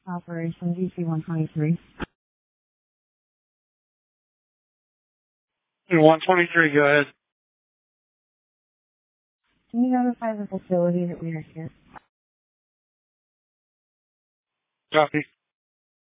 Operation DC-123. 123, go ahead. Can you notify the facility that we are here? Copy.